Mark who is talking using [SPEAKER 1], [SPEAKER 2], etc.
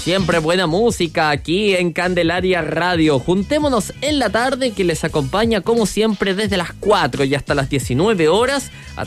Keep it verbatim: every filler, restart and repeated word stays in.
[SPEAKER 1] Siempre buena música aquí en Candelaria Radio. Juntémonos en la tarde, que les acompaña como siempre desde las cuatro y hasta las diecinueve horas.